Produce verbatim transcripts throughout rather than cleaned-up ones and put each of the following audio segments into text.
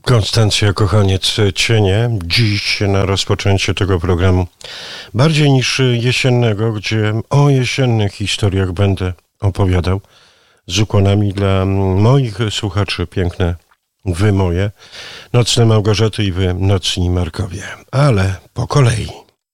Konstancja Kochaniec, Cienie. Dziś na rozpoczęcie tego programu, bardziej niż jesiennego, gdzie o jesiennych historiach będę opowiadał, z ukłonami dla moich słuchaczy, piękne wy moje, nocne Małgorzaty i wy nocni Markowie. Ale po kolei.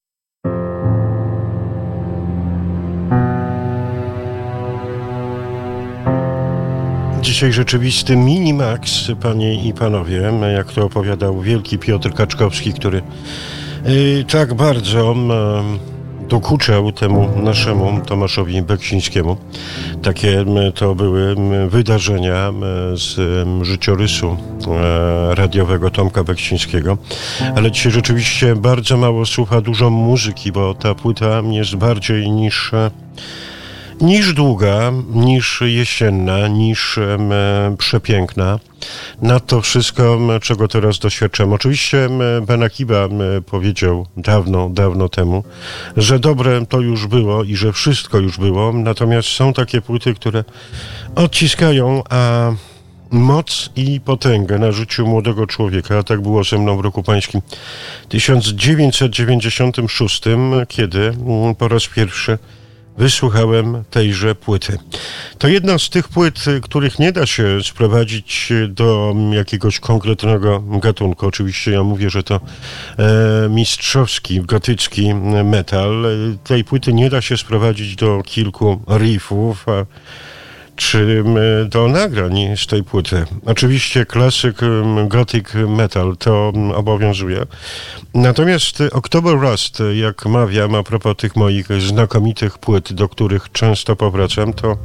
Dzisiaj rzeczywisty minimax, panie i panowie, jak to opowiadał wielki Piotr Kaczkowski, który yy, tak bardzo yy, dokuczał temu naszemu Tomaszowi Beksińskiemu. Takie yy, to były wydarzenia yy, z yy, życiorysu yy, radiowego Tomka Beksińskiego. Ale dzisiaj rzeczywiście bardzo mało słucha, dużo muzyki, bo ta płyta jest bardziej niż... Yy, niż długa, niż jesienna, niż e, przepiękna. Na to wszystko, czego teraz doświadczam. Oczywiście Ben Akiba e, powiedział dawno, dawno temu, że dobre to już było i że wszystko już było, natomiast są takie płyty, które odciskają, a moc i potęgę na życiu młodego człowieka, a tak było ze mną w roku pańskim tysiąc dziewięćset dziewięćdziesiątym szóstym, kiedy po raz pierwszy wysłuchałem tejże płyty. To jedna z tych płyt, których nie da się sprowadzić do jakiegoś konkretnego gatunku. Oczywiście ja mówię, że to e, mistrzowski, gotycki metal. Tej płyty nie da się sprowadzić do kilku riffów, a czy do nagrań z tej płyty. Oczywiście klasyk gothic metal to obowiązuje. Natomiast October Rust, jak mawiam a propos tych moich znakomitych płyt, do których często powracam, to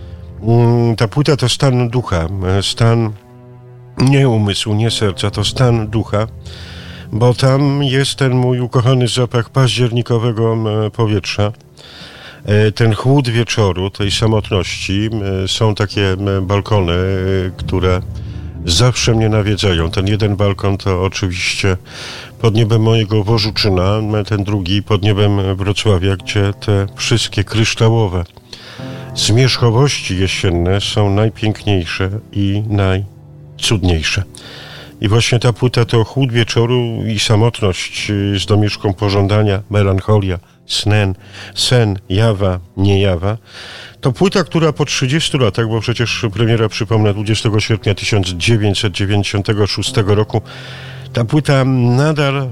ta płyta to stan ducha, stan nie umysłu, nie serca, to stan ducha, bo tam jest ten mój ukochany zapach październikowego powietrza. Ten chłód wieczoru, tej samotności. Są takie balkony, które zawsze mnie nawiedzają. Ten jeden balkon to oczywiście pod niebem mojego Wożuczyna, ten drugi pod niebem Wrocławia, gdzie te wszystkie kryształowe zmierzchowości jesienne są najpiękniejsze i najcudniejsze. I właśnie ta płyta to chłód wieczoru i samotność z domieszką pożądania, melancholia, sen, sen, jawa, niejawa. To płyta, która po trzydziestu latach, bo przecież premiera, przypomnę, dwudziestego sierpnia tysiąc dziewięćset dziewięćdziesiątego szóstego roku, ta płyta nadal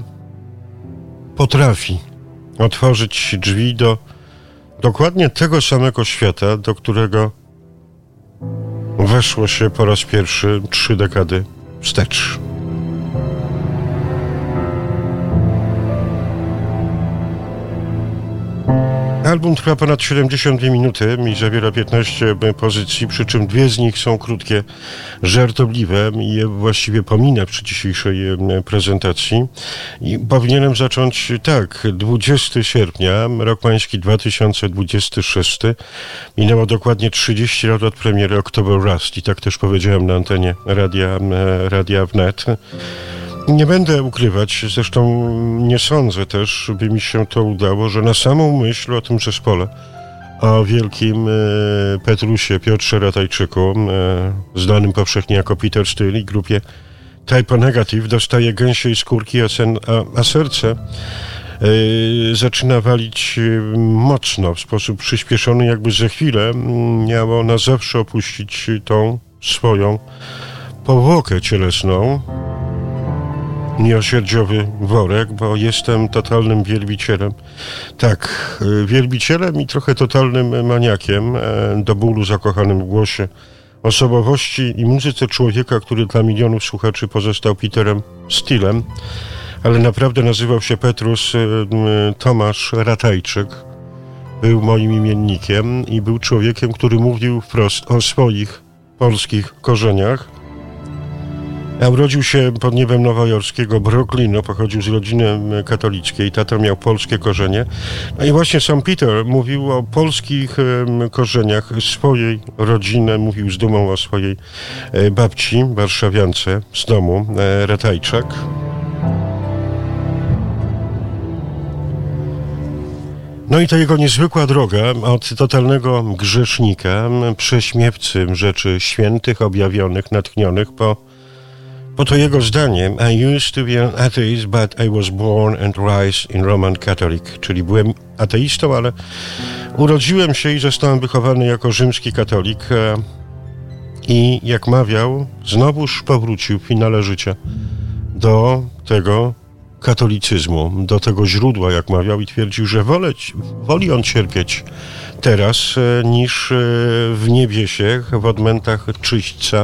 potrafi otworzyć drzwi do dokładnie tego samego świata, do którego weszło się po raz pierwszy trzy dekady wstecz. Album trwa ponad siedemdziesiąt dwie minuty i zawiera piętnaście pozycji, przy czym dwie z nich są krótkie, żartobliwe i je właściwie pomina przy dzisiejszej prezentacji. I powinienem zacząć tak, dwudziestego sierpnia, rok pański dwa tysiące dwudziesty szósty. Minęło dokładnie trzydzieści lat od premiery October Rust i tak też powiedziałem na antenie Radia, Radia Wnet. Nie będę ukrywać, zresztą nie sądzę też, by mi się to udało, że na samą myśl o tym zespole, o wielkim e, Petrusie, Piotrze Ratajczyku, e, znanym powszechnie jako Peter Steele, i grupie Type O Negative, dostaje gęsiej skórki, a, sen, a, a serce e, zaczyna walić mocno, w sposób przyspieszony, jakby za chwilę miało na zawsze opuścić tą swoją powłokę cielesną. Miłosierdziowy worek, bo jestem totalnym wielbicielem. Tak, wielbicielem i trochę totalnym maniakiem, do bólu zakochanym w głosie, osobowości i muzyce człowieka, który dla milionów słuchaczy pozostał Peterem Steelem, ale naprawdę nazywał się Petrus Tomasz Ratajczyk. Był moim imiennikiem i był człowiekiem, który mówił wprost o swoich polskich korzeniach. A urodził się pod niebem nowojorskiego Brooklynu, pochodził z rodziny katolickiej, tata miał polskie korzenie. No i właśnie sam Peter mówił o polskich korzeniach swojej rodziny, mówił z dumą o swojej babci, warszawiance z domu, Ratajczak. No i to jego niezwykła droga od totalnego grzesznika, prześmiewcy rzeczy świętych, objawionych, natchnionych, po bo to jego zdaniem I used to be an atheist, but I was born and raised in Roman Catholic, czyli byłem ateistą, ale urodziłem się i zostałem wychowany jako rzymski katolik i jak mawiał, znowuż powrócił w finale życia do tego katolicyzmu, do tego źródła, jak mawiał, i twierdził, że woleć, woli on cierpieć teraz niż w niebiesiech, w odmętach czyśćca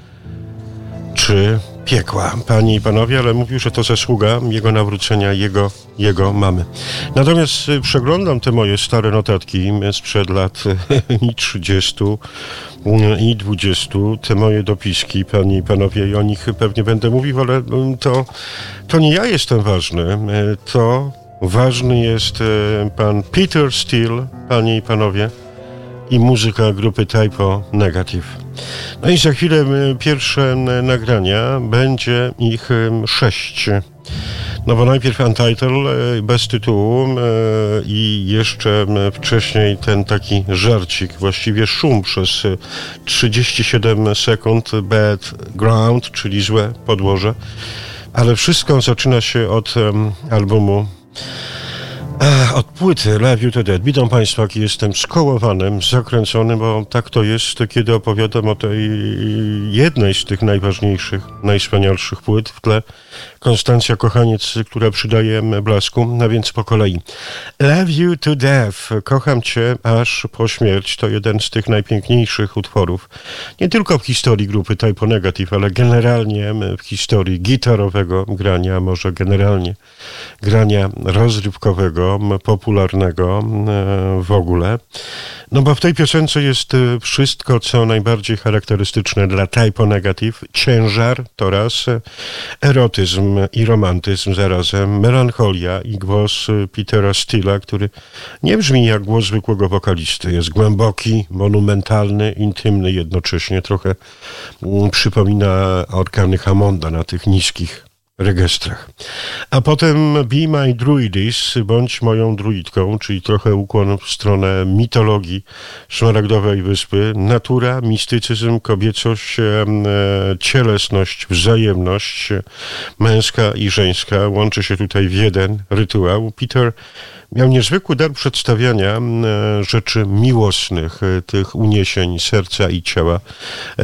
czy piekła. Panie i panowie, ale mówił, że to zasługa jego nawrócenia, jego, jego mamy. Natomiast przeglądam te moje stare notatki sprzed lat i trzydziestu i dwudziestu, te moje dopiski, panie i panowie, i o nich pewnie będę mówił, ale to, to nie ja jestem ważny, to ważny jest pan Peter Steele, panie i panowie, i muzyka grupy Type O Negative. No i za chwilę pierwsze nagrania, będzie ich sześć. No bo najpierw Untitled, bez tytułu, i jeszcze wcześniej ten taki żarcik, właściwie szum przez trzydzieści siedem sekund, Bad Ground, czyli złe podłoże. Ale wszystko zaczyna się od albumu, od płyty Love You To Death. Witam Państwa, jaki jestem skołowanym, zakręconym, bo tak to jest, kiedy opowiadam o tej jednej z tych najważniejszych, najwspanialszych płyt w tle. Konstancja Kochaniec, która przydaje blasku, a więc po kolei. Love You To Death, kocham Cię aż po śmierć, to jeden z tych najpiękniejszych utworów, nie tylko w historii grupy Type O Negative, ale generalnie w historii gitarowego grania, może generalnie grania rozrywkowego, popularnego w ogóle. No bo w tej piosence jest wszystko, co najbardziej charakterystyczne dla Type O Negative. Ciężar to raz, erotyzm i romantyzm zarazem, melancholia i głos Petera Steela, który nie brzmi jak głos zwykłego wokalisty. Jest głęboki, monumentalny, intymny jednocześnie. Trochę przypomina organy Hammonda na tych niskich rejestrach. A potem Be My Druidess, bądź moją druidką, czyli trochę ukłon w stronę mitologii Szmaragdowej Wyspy. Natura, mistycyzm, kobiecość, e, cielesność, wzajemność męska i żeńska łączy się tutaj w jeden rytuał. Peter miał niezwykły dar przedstawiania e, rzeczy miłosnych, e, tych uniesień serca i ciała. E,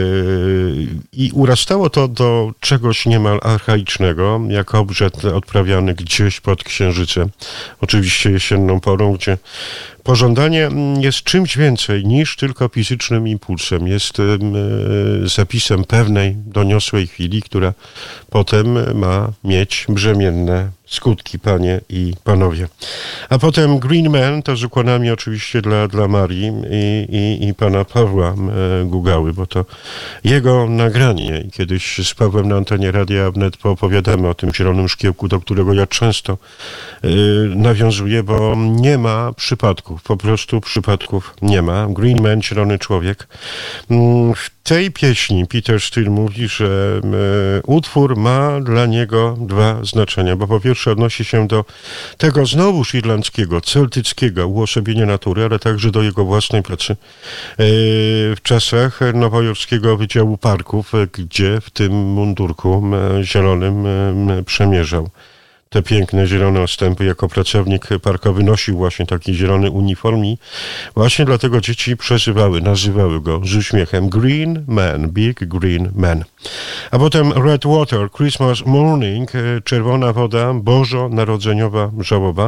I urastało to do czegoś niemal archaicznego, jak obrzęd odprawiany gdzieś pod księżycem. Oczywiście jesienną porą, gdzie pożądanie jest czymś więcej niż tylko fizycznym impulsem. Jest e, zapisem pewnej doniosłej chwili, która potem ma mieć brzemienne skutki, panie i panowie. A potem Green Man, to z ukłonami oczywiście dla, dla Marii i, i, i pana Pawła e, Gugały, bo to jego nagranie. I kiedyś z Pawłem na antenie Radia Wnet poopowiadamy o tym zielonym szkiełku, do którego ja często e, nawiązuję, bo nie ma przypadków, po prostu przypadków nie ma. Green Man, zielony człowiek. W tej pieśni Peter Steele mówi, że e, utwór ma dla niego dwa znaczenia, bo po pierwsze odnosi się do tego znowuż irlandzkiego, celtyckiego uosobienia natury, ale także do jego własnej pracy e, w czasach nowojorskiego Wydziału Parków, gdzie w tym mundurku e, zielonym e, przemierzał te piękne zielone ostępy. Jako pracownik parkowy nosił właśnie taki zielony uniform i właśnie dlatego dzieci przezywały, nazywały go z uśmiechem Green Man, Big Green Man. A potem Red Water, Christmas Morning, czerwona woda, bożonarodzeniowa żałoba.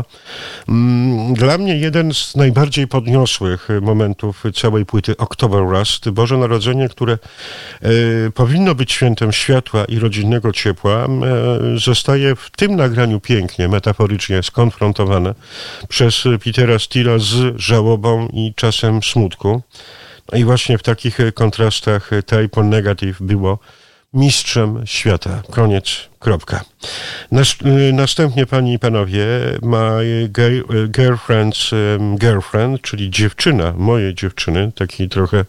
Dla mnie jeden z najbardziej podniosłych momentów całej płyty October Rust, Boże Narodzenie, które e, powinno być świętem światła i rodzinnego ciepła, e, zostaje w tym nagraniu pięknie, metaforycznie skonfrontowane przez Petera Steela z żałobą i czasem smutku. I właśnie w takich kontrastach Type O Negative było mistrzem świata. Koniec Kropka. Nas, następnie, panie i panowie, my gay, girlfriend's um, girlfriend, czyli dziewczyna mojej dziewczyny, taki trochę e,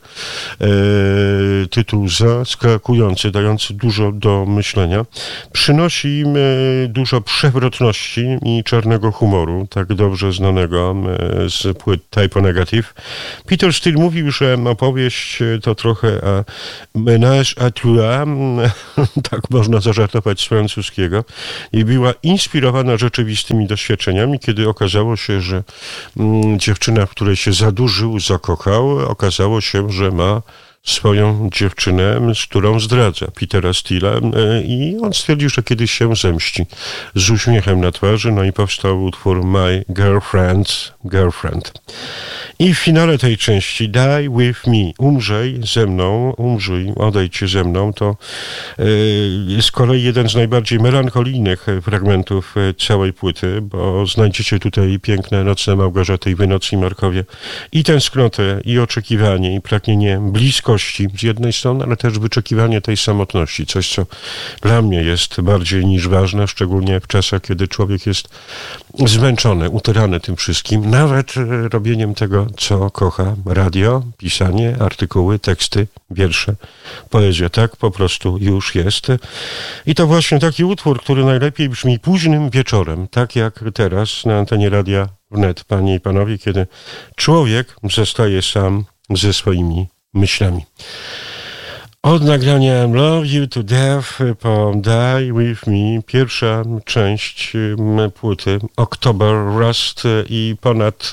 tytuł zaskakujący, dający dużo do myślenia, przynosi e, dużo przewrotności i czarnego humoru, tak dobrze znanego e, z płyt Type O Negative. Peter Steele mówił, że opowieść to trochę a ménage à trois, tak można zażartować z francuskiego, i była inspirowana rzeczywistymi doświadczeniami, kiedy okazało się, że mm, dziewczyna, w której się zadłużył, zakochał, okazało się, że ma swoją dziewczynę, z którą zdradza Petera Steele'a, i on stwierdził, że kiedyś się zemści z uśmiechem na twarzy, no i powstał utwór My Girlfriend's Girlfriend. I w finale tej części Die With Me, umrzej ze mną, umrzyj, odejdź ze mną, to yy, z kolei jeden z najbardziej melancholijnych fragmentów całej płyty, bo znajdziecie tutaj piękne Nocne Małgorzaty i Wynocni Markowie, i tęsknotę, i oczekiwanie, i pragnienie bliskości z jednej strony, ale też wyczekiwanie tej samotności, coś, co dla mnie jest bardziej niż ważne, szczególnie w czasach, kiedy człowiek jest zmęczony, utyrany tym wszystkim, nawet robieniem tego, co kocha: radio, pisanie, artykuły, teksty, wiersze, poezja. Tak po prostu już jest. I to właśnie taki utwór, który najlepiej brzmi późnym wieczorem, tak jak teraz na antenie Radia Wnet, panie i panowie, kiedy człowiek zostaje sam ze swoimi myślami. Od nagrania Love You To Death po Die With Me, pierwsza część płyty October Rust i ponad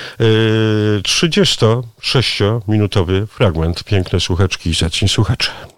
trzydziestosześciominutowy fragment. Piękne słuchaczki i zacni słuchacze.